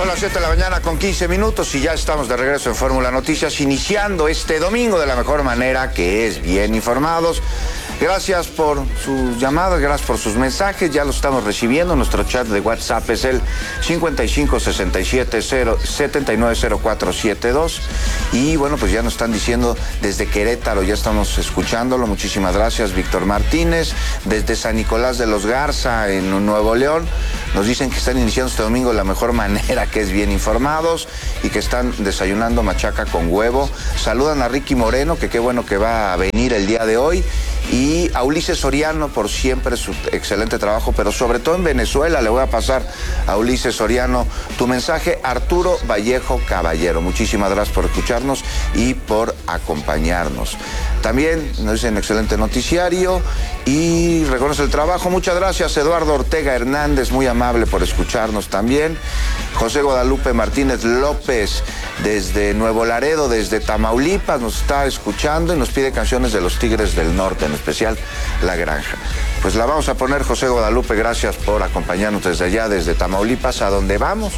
las 7 de la mañana con 15 minutos y ya estamos de regreso en Fórmula Noticias, iniciando este domingo de la mejor manera, que es bien informados. Gracias por sus llamadas, gracias por sus mensajes, ya los estamos recibiendo. Nuestro chat de WhatsApp es el 5567-790472. Y bueno, pues ya nos están diciendo desde Querétaro, ya estamos escuchándolo. Muchísimas gracias, Víctor Martínez. Desde San Nicolás de los Garza, en Nuevo León, nos dicen que están iniciando este domingo de la mejor manera, que es bien informados, y que están desayunando machaca con huevo. Saludan a Ricky Moreno, que qué bueno que va a venir el día de hoy. Y a Ulises Soriano por siempre su excelente trabajo, pero sobre todo en Venezuela. Le voy a pasar a Ulises Soriano tu mensaje. Arturo Vallejo Caballero, muchísimas gracias por escucharnos y por acompañarnos. También nos dicen excelente noticiario y reconoce el trabajo. Muchas gracias, Eduardo Ortega Hernández, muy amable por escucharnos también. José Guadalupe Martínez López, desde Nuevo Laredo, desde Tamaulipas, nos está escuchando y nos pide canciones de los Tigres del Norte, en especial La Granja. Pues la vamos a poner, José Guadalupe, gracias por acompañarnos desde allá, desde Tamaulipas, a donde vamos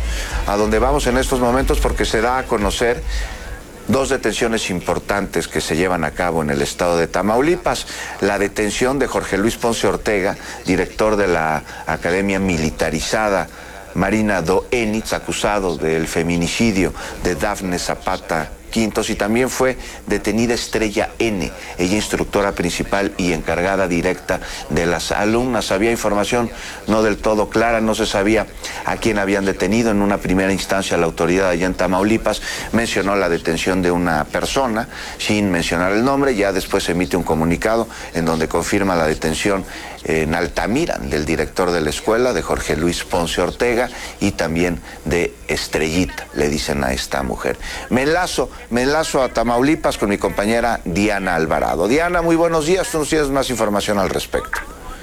en estos momentos, porque se da a conocer dos detenciones importantes que se llevan a cabo en el estado de Tamaulipas. La detención de Jorge Luis Ponce Ortega, director de la Academia Militarizada Marina Doenitz, acusado del feminicidio de Dafne Zapata Quintos, y también fue detenida Estrella N., ella instructora principal y encargada directa de las alumnas. Había información no del todo clara, no se sabía a quién habían detenido. En una primera instancia la autoridad allá en Tamaulipas mencionó la detención de una persona sin mencionar el nombre. Ya después se emite un comunicado en donde confirma la detención en Altamira del director de la escuela, de Jorge Luis Ponce Ortega, y también de Estrellita, le dicen a esta mujer. Me enlazo a Tamaulipas con mi compañera Diana Alvarado. Diana, muy buenos días, tú nos tienes más información al respecto.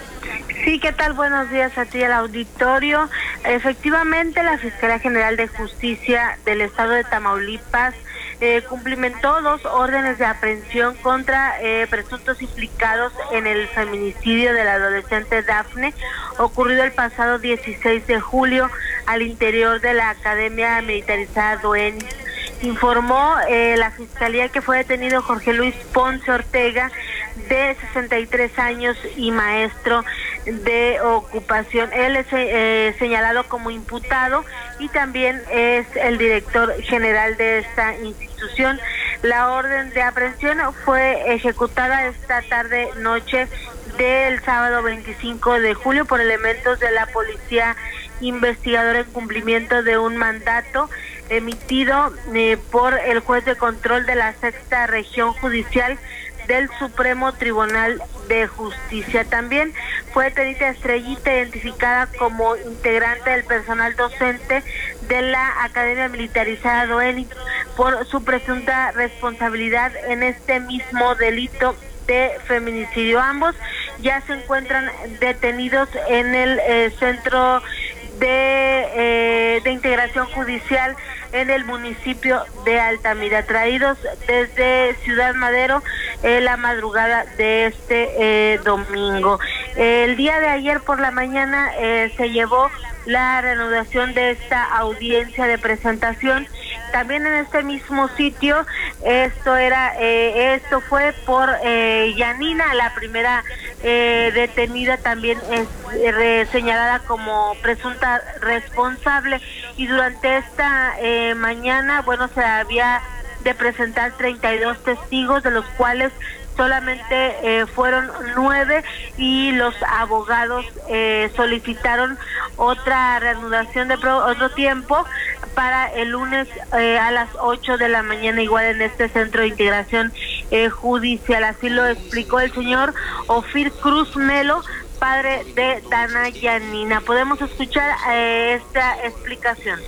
Sí, ¿qué tal? Buenos días a ti, al auditorio. Efectivamente, la Fiscalía General de Justicia del Estado de Tamaulipas cumplimentó 2 órdenes de aprehensión contra presuntos implicados en el feminicidio de la adolescente Dafne, ocurrido el pasado 16 de julio al interior de la Academia Militarizada Doenitz. Informó la Fiscalía que fue detenido Jorge Luis Ponce Ortega, de 63 años y maestro de ocupación. Él es señalado como imputado y también es el director general de esta institución. La orden de aprehensión fue ejecutada esta tarde-noche del sábado 25 de julio por elementos de la Policía Investigadora en cumplimiento de un mandato emitido por el juez de control de la Sexta Región Judicial del Supremo Tribunal de Justicia. También fue detenida Estrellita, identificada como integrante del personal docente de la Academia Militarizada Doenitz, por su presunta responsabilidad en este mismo delito de feminicidio. Ambos ya se encuentran detenidos en el centro de integración judicial en el municipio de Altamira, traídos desde Ciudad Madero la madrugada de este domingo. El día de ayer por la mañana se llevó la reanudación de esta audiencia de presentación, también en este mismo sitio. Esto fue por Yanina, la primera detenida, también es señalada como presunta responsable, y durante esta mañana, se había de presentar 32 testigos, de los cuales solamente fueron 9, y los abogados solicitaron otra reanudación de otro tiempo para el lunes a las 8 de la mañana, igual en este centro de integración judicial. Así lo explicó el señor Ofir Cruz Melo, padre de Dana Yanina. Podemos escuchar esta explicación.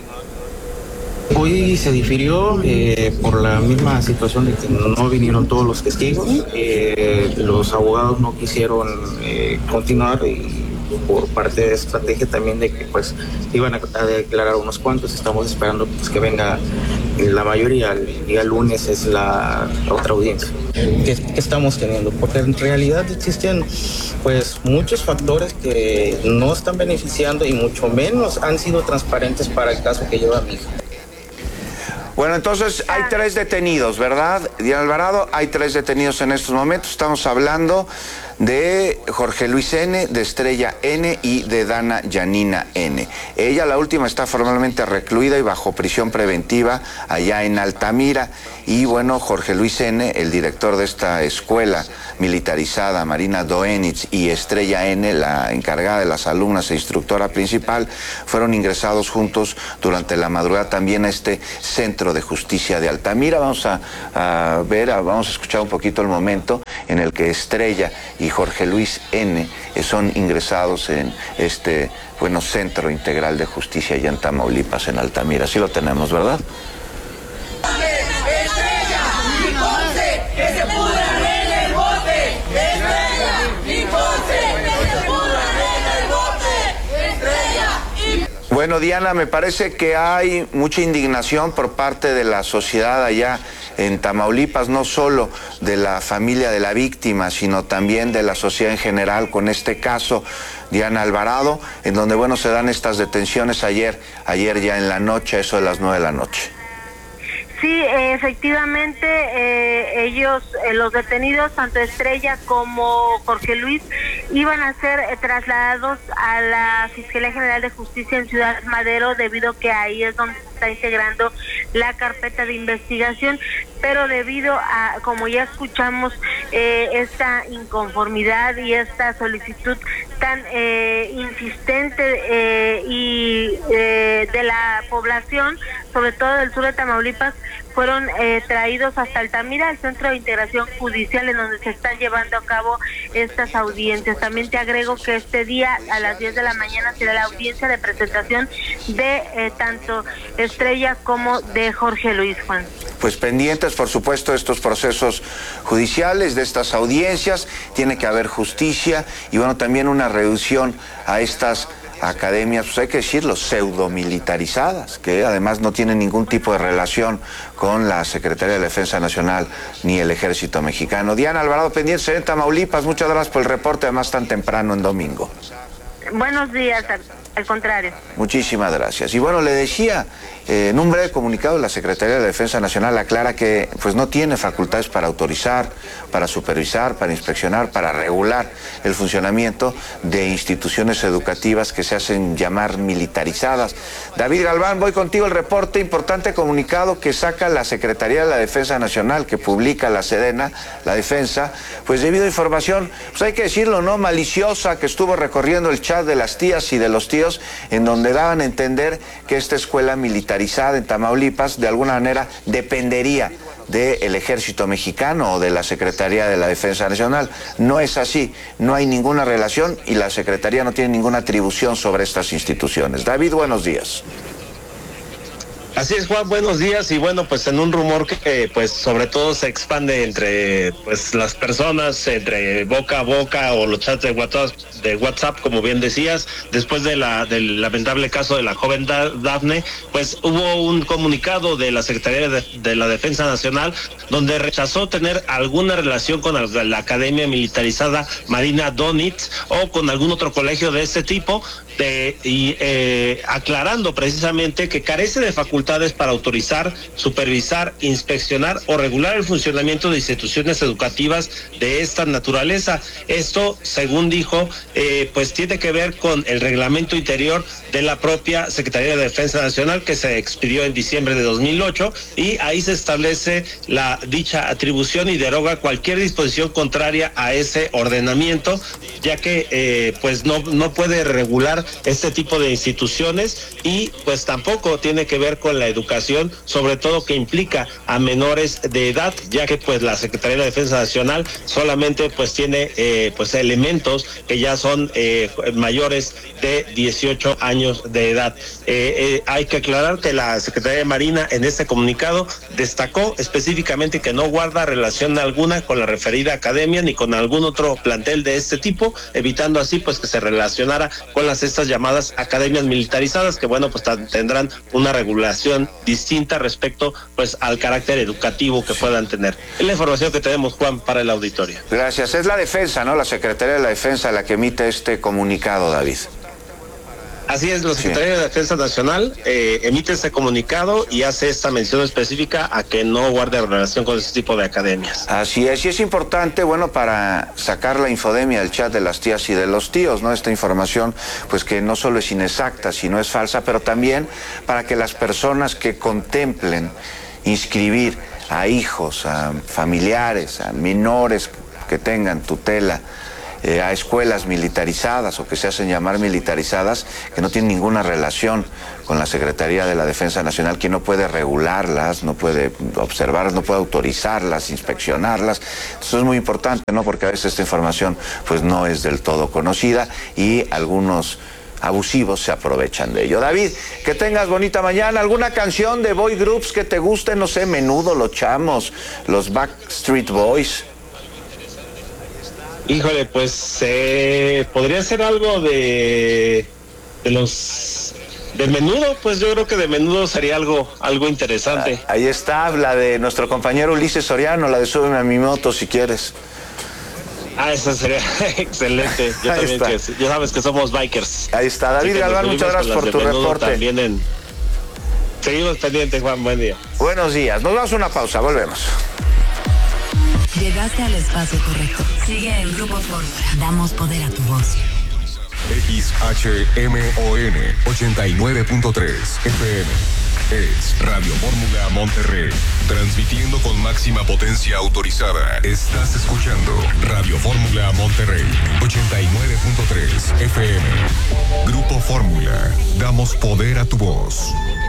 Hoy se difirió por la misma situación de que no vinieron todos los testigos. Los abogados no quisieron continuar, y por parte de estrategia también de que iban a declarar unos cuantos. Estamos esperando que venga la mayoría, el día lunes es la otra audiencia que estamos teniendo, porque en realidad existen pues muchos factores que no están beneficiando y mucho menos han sido transparentes para el caso que lleva mi hija. Bueno, entonces hay 3 detenidos, ¿verdad? Diana Alvarado, hay 3 detenidos en estos momentos. Estamos hablando de Jorge Luis N., de Estrella N. y de Dana Yanina N. Ella, la última, está formalmente recluida y bajo prisión preventiva allá en Altamira. Y bueno, Jorge Luis N., el director de esta escuela militarizada, Marina Doenitz, y Estrella N., la encargada de las alumnas e instructora principal, fueron ingresados juntos durante la madrugada también a este Centro de Justicia de Altamira. Vamos a escuchar un poquito el momento en el que Estrella y Jorge Luis N. son ingresados en este Centro Integral de Justicia allá en Tamaulipas, en Altamira. Así lo tenemos, ¿verdad? Bueno, Diana, me parece que hay mucha indignación por parte de la sociedad allá en Tamaulipas, no solo de la familia de la víctima, sino también de la sociedad en general con este caso, Diana Alvarado, en donde, bueno, se dan estas detenciones ayer ya en la noche, eso de las 9 de la noche. Sí, efectivamente, ellos, los detenidos, tanto Estrella como Jorge Luis, iban a ser trasladados a la Fiscalía General de Justicia en Ciudad Madero, debido a que ahí es donde se está integrando la carpeta de investigación, pero debido a, como ya escuchamos, esta inconformidad y esta solicitud tan insistente y de la población, sobre todo del sur de Tamaulipas, fueron traídos hasta Altamira, el Centro de Integración Judicial, en donde se están llevando a cabo estas audiencias. También te agrego que este día a las 10 de la mañana será la audiencia de presentación de tanto Estrella como de Jorge Luis, Juan. Pues pendientes, por supuesto, de estos procesos judiciales, de estas audiencias, tiene que haber justicia y bueno, también una reducción a estas academias, pues hay que decirlo, pseudomilitarizadas, que además no tienen ningún tipo de relación con la Secretaría de la Defensa Nacional ni el Ejército Mexicano. Diana Alvarado, pendiente en Tamaulipas, muchas gracias por el reporte, además tan temprano en domingo. Buenos días, al contrario. Muchísimas gracias. Y bueno, le decía, en un breve comunicado la Secretaría de la Defensa Nacional aclara que pues no tiene facultades para autorizar, para supervisar, para inspeccionar, para regular el funcionamiento de instituciones educativas que se hacen llamar militarizadas. David Galván, voy contigo, el reporte, importante comunicado que saca la Secretaría de la Defensa Nacional, que publica la Sedena, la Defensa, pues debido a información, pues hay que decirlo, ¿no?, maliciosa, que estuvo recorriendo el chat de las tías y de los tíos, en donde daban a entender que esta escuela militarizada en Tamaulipas de alguna manera dependería del Ejército Mexicano o de la Secretaría de la Defensa Nacional. No es así, no hay ninguna relación y la Secretaría no tiene ninguna atribución sobre estas instituciones. David, buenos días. Así es, Juan, buenos días. Y bueno, pues en un rumor que pues sobre todo se expande entre pues las personas, entre boca a boca o los chats de WhatsApp, como bien decías, después del lamentable caso de la joven Dafne, pues hubo un comunicado de la Secretaría de la Defensa Nacional donde rechazó tener alguna relación con la Academia Militarizada Marina Doenitz o con algún otro colegio de este tipo, aclarando precisamente que carece de facultades para autorizar, supervisar, inspeccionar o regular el funcionamiento de instituciones educativas de esta naturaleza. Esto, según dijo, pues tiene que ver con el reglamento interior de la propia Secretaría de Defensa Nacional, que se expidió en diciembre de 2008, y ahí se establece la dicha atribución y deroga cualquier disposición contraria a ese ordenamiento, ya que pues no puede regular este tipo de instituciones y pues tampoco tiene que ver con la educación, sobre todo que implica a menores de edad, ya que pues la Secretaría de la Defensa Nacional solamente pues tiene pues elementos que ya son mayores de 18 años de edad. Hay que aclarar que la Secretaría de Marina en este comunicado destacó específicamente que no guarda relación alguna con la referida academia ni con algún otro plantel de este tipo, evitando así pues que se relacionara con las estas llamadas academias militarizadas, que bueno, pues tendrán una regulación distinta respecto pues al carácter educativo que puedan tener. Es la información que tenemos, Juan, para el auditorio. Gracias. Es la Defensa, ¿no? La Secretaría de la Defensa la que emite este comunicado, David. Así es, la Secretaría de Defensa Nacional emite este comunicado y hace esta mención específica a que no guarde relación con este tipo de academias. Así es, y es importante, bueno, para sacar la infodemia del chat de las tías y de los tíos, ¿no? Esta información, pues que no solo es inexacta, sino es falsa, pero también para que las personas que contemplen inscribir a hijos, a familiares, a menores que tengan tutela, a escuelas militarizadas o que se hacen llamar militarizadas, que no tienen ninguna relación con la Secretaría de la Defensa Nacional, que no puede regularlas, no puede observarlas, no puede autorizarlas, inspeccionarlas. Entonces es muy importante, ¿no? Porque a veces esta información pues no es del todo conocida y algunos abusivos se aprovechan de ello. David, que tengas bonita mañana. ¿Alguna canción de boy groups que te guste? No sé, Menudo, Los Chamos, los Backstreet Boys. Híjole, pues podría ser algo de Menudo, pues yo creo que de Menudo sería algo interesante. Ahí está, la de nuestro compañero Ulises Soriano, la de Súbeme a mi moto si quieres. Esa sería excelente. Yo también, ya sabes que somos bikers. Ahí está, David Galván, muchas gracias por tu reporte. Seguimos pendientes, Juan, buen día. Buenos días, nos vamos a una pausa, volvemos. Llegaste al espacio correcto. Sigue el Grupo Fórmula. Damos poder a tu voz. XHMON 89.3 FM. Es Radio Fórmula Monterrey. Transmitiendo con máxima potencia autorizada. Estás escuchando Radio Fórmula Monterrey 89.3 FM. Grupo Fórmula. Damos poder a tu voz.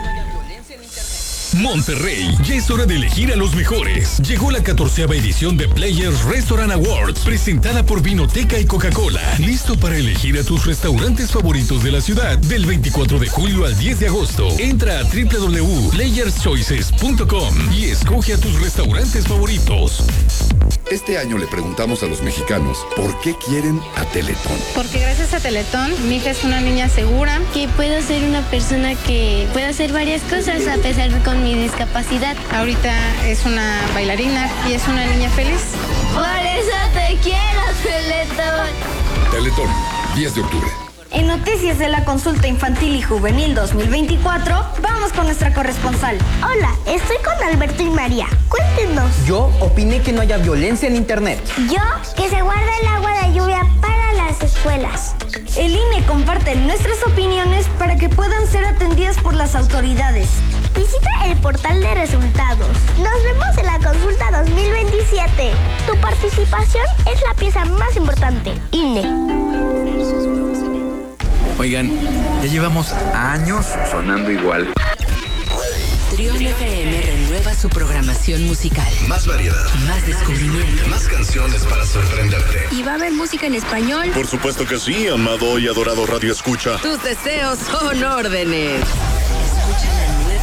Monterrey, ya es hora de elegir a los mejores. Llegó la 14ª edición de Players Restaurant Awards, presentada por Vinoteca y Coca-Cola. Listo para elegir a tus restaurantes favoritos de la ciudad del 24 de julio al 10 de agosto. Entra a www.playerschoices.com y escoge a tus restaurantes favoritos. Este año le preguntamos a los mexicanos por qué quieren a Teletón. Porque gracias a Teletón, mi hija es una niña segura. Que puedo ser una persona que puede hacer varias cosas a pesar de con mi discapacidad. Ahorita es una bailarina y es una niña feliz. Por eso te quiero, Teletón. Teletón, 10 de octubre. En noticias de la consulta infantil y juvenil 2024, vamos con nuestra corresponsal. Hola, estoy con Alberto y María. Cuéntenos. Yo opiné que no haya violencia en internet. Yo, que se guarda el agua de lluvia para las escuelas. El INE comparte nuestras opiniones para que puedan ser atendidas por las autoridades. Visita el portal de resultados. Nos vemos en la consulta 2027. Tu participación es la pieza más importante. INE. Oigan, ya llevamos años sonando igual. Trión FM renueva su programación musical. Más variedad. Más descubrimiento. Más canciones para sorprenderte. ¿Y va a haber música en español? Por supuesto que sí, amado y adorado Radio Escucha. Tus deseos son órdenes. Escucha la